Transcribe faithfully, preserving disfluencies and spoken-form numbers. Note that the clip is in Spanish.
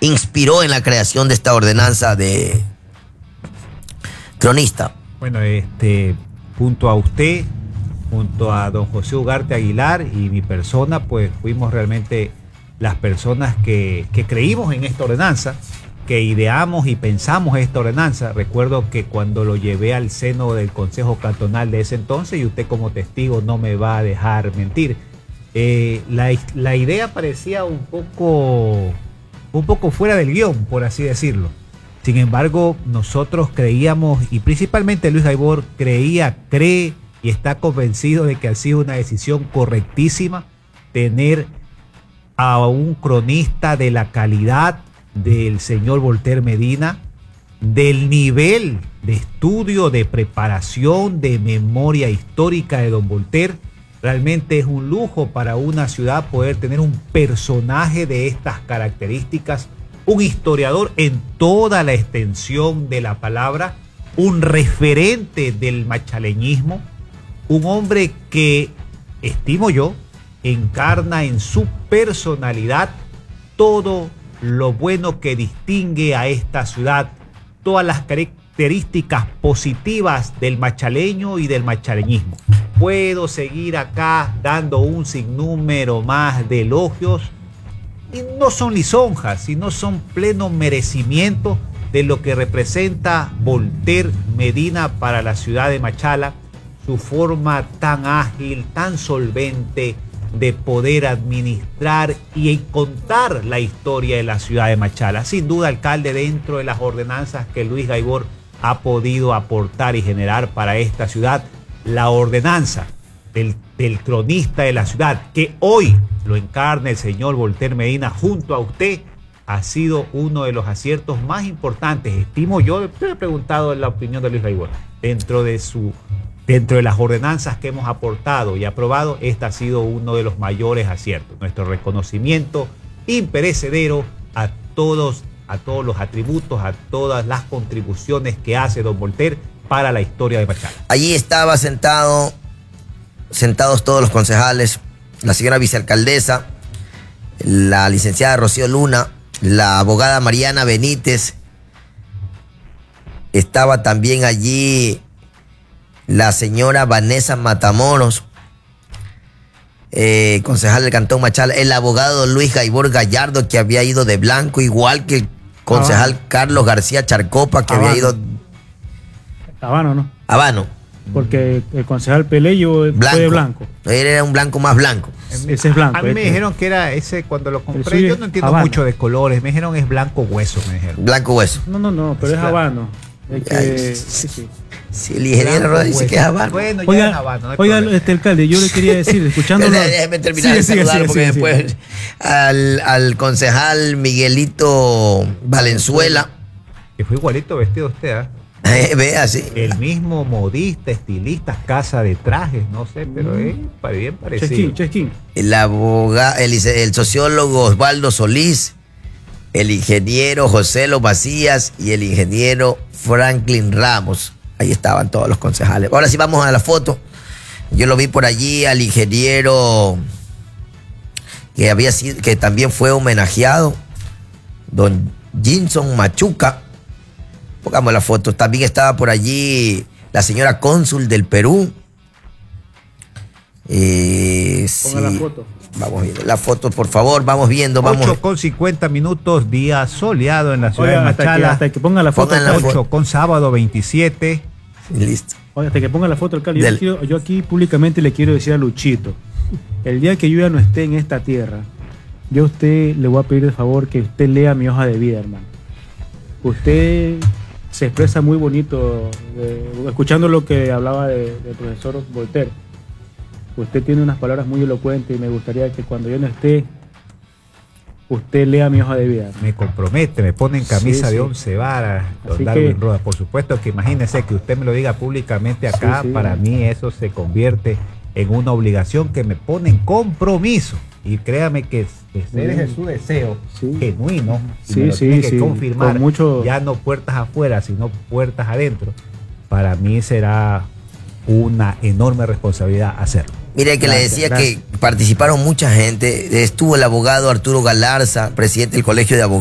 inspiró en la creación de esta ordenanza de cronista? Bueno, este, junto a usted, junto a don José Ugarte Aguilar y mi persona, pues fuimos realmente las personas que, que creímos en esta ordenanza, que ideamos y pensamos esta ordenanza. Recuerdo que cuando lo llevé al seno del Consejo Cantonal de ese entonces, y usted como testigo no me va a dejar mentir, eh, la, la idea parecía un poco, un poco fuera del guión, por así decirlo. Sin embargo, nosotros creíamos, y principalmente Luis Gaibor creía, cree y está convencido de que ha sido una decisión correctísima tener a un cronista de la calidad del señor Voltaire Medina, del nivel de estudio, de preparación, de memoria histórica de don Voltaire. Realmente es un lujo para una ciudad poder tener un personaje de estas características, un historiador en toda la extensión de la palabra, un referente del machaleñismo, un hombre que, estimo yo, encarna en su personalidad todo lo bueno que distingue a esta ciudad, todas las características positivas del machaleño y del machaleñismo. Puedo seguir acá dando un sinnúmero más de elogios, y no son lisonjas, sino son pleno merecimiento de lo que representa Voltaire Medina para la ciudad de Machala, su forma tan ágil, tan solvente de poder administrar y contar la historia de la ciudad de Machala. Sin duda, alcalde, dentro de las ordenanzas que Luis Gaibor ha podido aportar y generar para esta ciudad, la ordenanza del, del cronista de la ciudad, que hoy lo encarna el señor Voltaire Medina junto a usted, ha sido uno de los aciertos más importantes, estimo yo. Usted me ha preguntado la opinión de Luis Gaibor. Dentro de su Dentro de las ordenanzas que hemos aportado y aprobado, este ha sido uno de los mayores aciertos. Nuestro reconocimiento imperecedero a todos, a todos los atributos, a todas las contribuciones que hace don Voltaire para la historia de Machala. Allí estaba sentado, sentados todos los concejales, la señora vicealcaldesa, la licenciada Rocío Luna, la abogada Mariana Benítez, estaba también allí la señora Vanessa Matamoros, eh, concejal del Cantón Machala, el abogado Luis Gaibor Gallardo, que había ido de blanco, igual que el concejal Habano. Carlos García Charcopa, que Habano. había ido... Habano, ¿no? Habano. Porque el concejal Peleyo fue de blanco. Él era un blanco más blanco. Ese es blanco. A mí este. me dijeron que era ese cuando lo compré. Yo no entiendo Habano. mucho de colores. Me dijeron es blanco hueso, me dijeron. Blanco hueso. No, no, no, pero es, es Habano. Es que, Ay, sí, sí. Si el ingeniero Roda dice que es Habano. Bueno, ya oiga, es Habano, no oiga este alcalde, yo le quería decir, escuchándolo. Déjeme terminar de saludar, porque sí, después sí. Al, al concejal Miguelito Valenzuela. Que fue igualito vestido usted, ¿ah? ¿eh? Eh, Ve así. El mismo modista, estilista, casa de trajes, no sé, pero es mm. bien parecido. Chesquín, Chesquín. El abogado, el, el sociólogo Osvaldo Solís, el ingeniero José Los Macías y el ingeniero Franklin Ramos. Ahí estaban todos los concejales. Ahora sí vamos a la foto. Yo lo vi por allí al ingeniero que había sido, que también fue homenajeado, don Jinson Machuca. Pongamos la foto. También estaba por allí la señora cónsul del Perú. Eh, Ponga sí. la foto. Vamos viendo la foto, por favor, vamos viendo. Vamos. ocho con cincuenta minutos, día soleado en la ciudad Oiga, de hasta Machala. Que, hasta que ponga la foto. La ocho con sábado veintisiete. Listo. Oiga, hasta que ponga la foto, alcalde. Yo, quiero, yo aquí públicamente le quiero decir a Luchito, el día que yo ya no esté en esta tierra, yo a usted le voy a pedir de favor que usted lea mi hoja de vida, hermano. Usted se expresa muy bonito, eh, escuchando lo que hablaba de, del profesor Voltaire. Usted tiene unas palabras muy elocuentes y me gustaría que cuando yo no esté, usted lea mi hoja de vida. Me compromete, me pone en camisa sí, de sí. once varas, don Así Darwin que, Rodas. Por supuesto que imagínese que usted me lo diga públicamente acá, sí, sí. Para mí eso se convierte en una obligación que me pone en compromiso. Y créame que de ser ese es su deseo sí. genuino, y sí, me lo sí, tiene que sí. confirmar, mucho... ya no puertas afuera, sino puertas adentro. Para mí será una enorme responsabilidad hacerlo. Mire que gracias, le decía gracias. que participaron mucha gente. Estuvo el abogado Arturo Galarza, presidente del Colegio de Abogados.